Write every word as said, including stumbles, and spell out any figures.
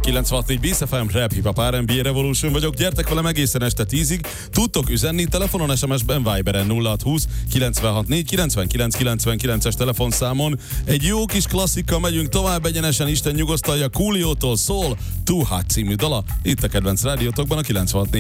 kilencvenhat négy Bész ef em, Rap, Hip Hop, er and bé, Revolution vagyok. Gyertek velem egészen este tízig. Tudtok üzenni telefonon, es em es-ben, Viberen nulla hat húsz kilencvenhat négy kilencvenkilenc kilencvenkilences telefonszámon. Egy jó kis klasszika, megyünk tovább egyenesen, Isten nyugosztalja, Coolio-tól szól, Too Hot című dala. Itt a kedvenc rádiótokban a kilencvenhat négy.